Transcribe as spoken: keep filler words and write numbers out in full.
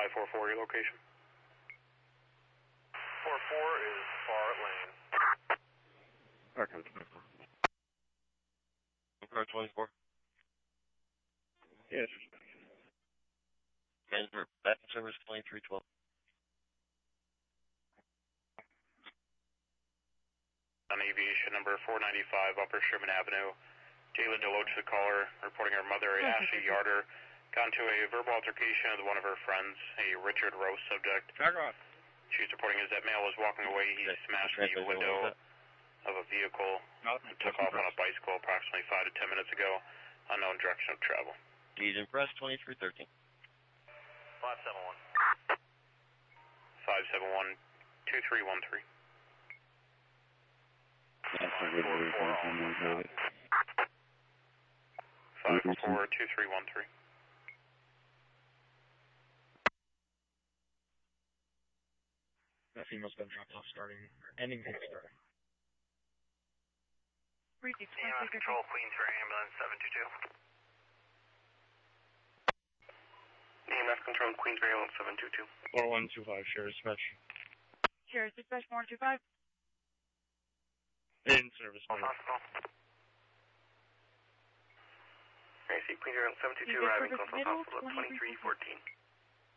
five four four, your location. four four is Far Lane. Okay, twenty-four. Car twenty-four. Yes. Management back service twenty-three twelve. On aviation number four ninety-five, Upper Sherman Avenue. Jayla Deloach, the caller, reporting her mother, Ashley Yarder, got into a verbal altercation with one of her friends, a Richard Rose subject. Back off. She's reporting as that male was walking away. He smashed the window of a vehicle and took off on a bicycle approximately five to ten minutes ago, unknown direction of travel. He's impressed twenty-three thirteen. five seven one. five seven one, two three one three. five four four, two three one three. That female's been dropped off starting, ending pink star. E M S Control, Queensbury Ambulance seven two two. E M S Control, Queensbury Ambulance seven two two. four one two five, share dispatch. Share dispatch four one two five. In service. Hospital. I see Queensbury Ambulance seven two two arriving close to the hospital at twenty-three fourteen.